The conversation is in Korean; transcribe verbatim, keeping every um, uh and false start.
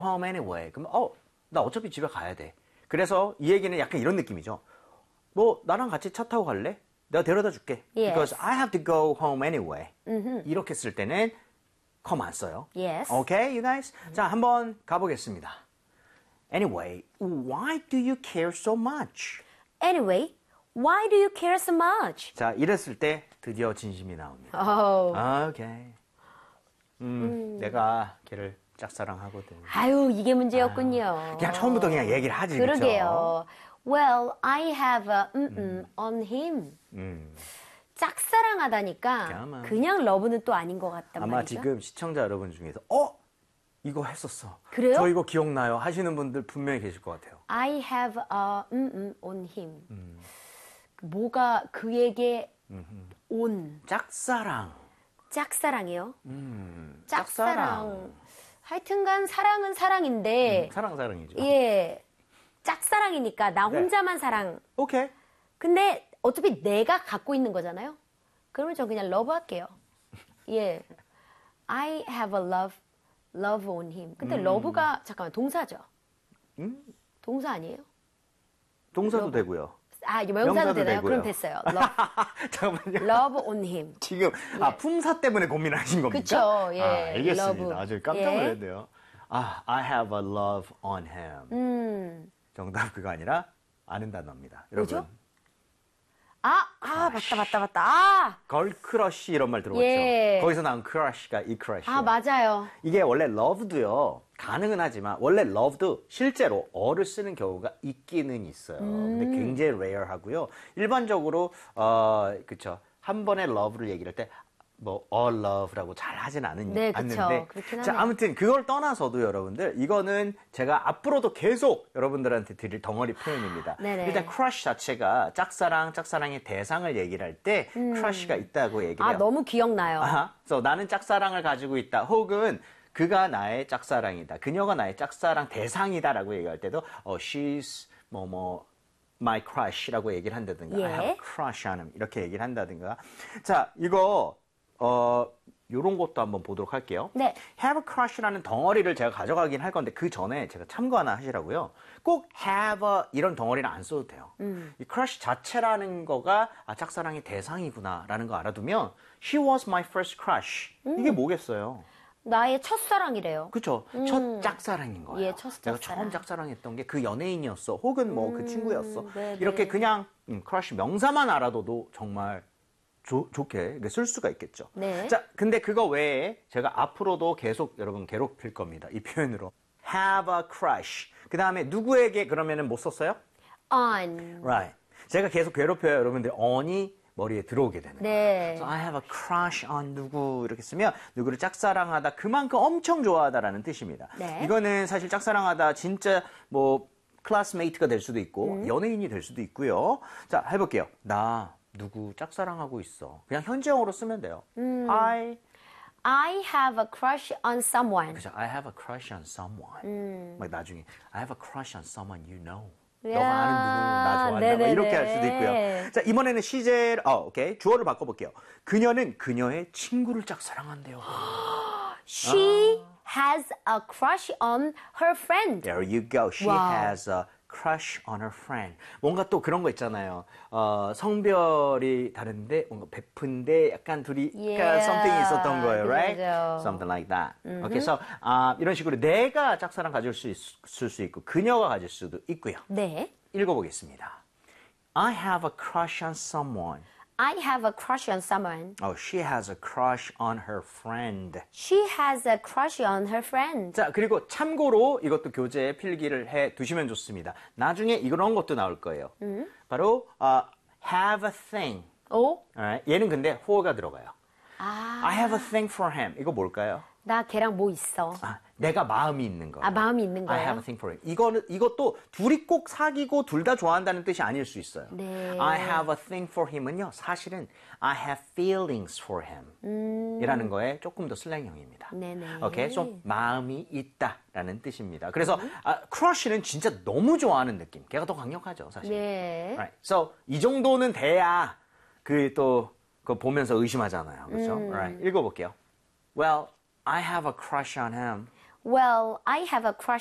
home anyway. 그럼 어, 나 어차피 집에 가야 돼. 그래서 이 얘기는 약간 이런 느낌이죠. 뭐 나랑 같이 차 타고 갈래? 내가 데려다 줄게. Yes. Because I have to go home anyway. Mm-hmm. 이렇게 쓸 때는 come 안 써요. Yes. Okay, you guys? Mm-hmm. 자, 한번 가보겠습니다. Anyway, why do you care so much? Anyway, why do you care so much? 자, 이랬을 때 드디어 진심이 나옵니다. Oh. Okay. 음, 음. 내가 걔를 짝사랑하거든. 아유, 이게 문제였군요. 아, 그냥 처음부터 그냥 얘기를 하지. 그러게요. 그쵸? Well, I have a mm-mm 음. on him. 음. 짝사랑하다니까 아마. 그냥 러브는 또 아닌 것 같단 아마 말이죠. 아마 지금 시청자 여러분 중에서 어? 이거 했었어. 그래요? 저 이거 기억나요? 하시는 분들 분명히 계실 것 같아요. I have a mm-mm on him. 음. 뭐가 그에게 음흠. 온. 짝사랑. 짝사랑이요? 음, 짝사랑. 짝사랑. 하여튼간 사랑은 사랑인데. 음, 사랑 사랑이죠. 예. 짝사랑이니까 나 혼자만 네. 사랑. 오케이. 근데 어차피 내가 갖고 있는 거잖아요. 그러면 저 그냥 러브 할게요. 예. I have a love, love on him. 근데 음. 러브가 잠깐만 동사죠. 음? 동사 아니에요? 동사도 러브. 되고요. 아, 명사도, 명사도 되나요? 되고요. 그럼 됐어요. Love, 잠깐만요. love on him. 지금 예. 아 품사 때문에 고민하신 겁니까? 그쵸. 예. 아, 알겠습니다. love. 아주 깜짝 놀랐네요. 예. 아, I have a love on him. 음. 정답 그거 아니라 아는 단어입니다. 뭐죠? 여러분. 아, 아, 맞다, 맞다, 맞다. 아! 걸 크러쉬 이런 말 들어봤죠? 예. 거기서 나온 크러쉬가 이 크러쉬. 아, 맞아요. 이게 원래 love도요, 가능은 하지만, 원래 love도 실제로 어를 쓰는 경우가 있기는 있어요. 음. 근데 굉장히 rare하고요. 일반적으로, 어, 그쵸. 한 번에 love를 얘기할 때, 뭐, all love라고 잘 하진 않은, 네, 그쵸. 않는데. 그렇긴 자, 하네요. 아무튼 그걸 떠나서도 여러분들, 이거는 제가 앞으로도 계속 여러분들한테 드릴 덩어리 표현입니다. 네네. 일단 crush 자체가 짝사랑, 짝사랑의 대상을 얘기를 할 때, 음. crush가 있다고 얘기를 해요. 아, 너무 기억나요. 아하. 그래서 나는 짝사랑을 가지고 있다. 혹은 그가 나의 짝사랑이다. 그녀가 나의 짝사랑 대상이다라고 얘기할 때도, 어, she's, 뭐, 뭐, my crush라고 얘기를 한다든가, 예. I have a crush on him. 이렇게 얘기를 한다든가. 자, 이거, 어, 요런 것도 한번 보도록 할게요. 네. have a crush라는 덩어리를 제가 가져가긴 할 건데 그 전에 제가 참고 하나 하시라고요. 꼭 have a 이런 덩어리는 안 써도 돼요. 음. 이 crush 자체라는 거가 아, 짝사랑의 대상이구나라는 거 알아두면 she was my first crush. 음. 이게 뭐겠어요? 나의 첫사랑이래요. 그렇죠. 음. 첫 짝사랑인 거예요. 예, 첫 내가 짝사랑. 처음 짝사랑했던 게 그 연예인이었어. 혹은 뭐 그 음, 친구였어. 네네. 이렇게 그냥 음, crush 명사만 알아둬도 정말 조, 좋게 쓸 수가 있겠죠. 네. 자, 근데 그거 외에 제가 앞으로도 계속 여러분 괴롭힐 겁니다. 이 표현으로. have a crush. 그 다음에 누구에게 그러면은 못 썼어요? on. Right. 제가 계속 괴롭혀요. 여러분들 on이 머리에 들어오게 되는 네. 거예요. So I have a crush on 누구 이렇게 쓰면 누구를 짝사랑하다 그만큼 엄청 좋아하다라는 뜻입니다. 네. 이거는 사실 짝사랑하다 진짜 뭐 클래스메이트가 될 수도 있고 음. 연예인이 될 수도 있고요. 자, 해볼게요. 나 누구 짝사랑하고 있어. 그냥 현재형으로 쓰면 돼요. 음. I I have a crush on someone. 그죠? I have a crush on someone. 음. 막 나중에 I have a crush on someone you know. 야, 너가 아는 누구 나 좋아한다. 막 이렇게 할 수도 있고요. 자, 이번에는 시제, 어, 오케이. 주어를 바꿔볼게요. 그녀는 그녀의 친구를 짝사랑한대요. She has a crush on her friend. There you go. She 와우. has a crush on her friend. 뭔가 또 그런 거 있잖아요. 어, 성별이 다른데 뭔가 베푼데 약간 둘이 Yeah. something이 있었던 거예요, right? 그죠. Something like that. Mm-hmm. Okay, so 아, 이런 식으로 내가 짝사랑 가질 수 있을 수 있고 그녀가 가질 수도 있고요. 네. 읽어보겠습니다. I have a crush on someone. I have a crush on someone. Oh, she has a crush on her friend. She has a crush on her friend. 자, 그리고 참고로 이것도 교재에 필기를 해 두시면 좋습니다. 나중에 이런 것도 나올 거예요. 음. 바로 uh, have a thing. 오? Alright? 얘는 근데 for가 들어가요. 아. I have a thing for him. 이거 뭘까요? 나 걔랑 뭐 있어? 아, 내가 마음이 있는 거예요. 아, 마음이 있는 거예요? I have a thing for him. 이거는 이것도 둘이 꼭 사귀고 둘 다 좋아한다는 뜻이 아닐 수 있어요. 네. I have a thing for him은요. 사실은 I have feelings for him. 음. 이라는 거에 조금 더 슬랭형입니다. 네네. 오케이, 좀 마음이 있다라는 뜻입니다. 그래서 아, crush는 진짜 너무 좋아하는 느낌. 걔가 더 강력하죠, 사실. 네. Right. So 이 정도는 돼야 그 또 그 보면서 의심하잖아요, 그렇죠? 음. Right. 읽어볼게요. Well, I have a crush on him. Well, I have a crush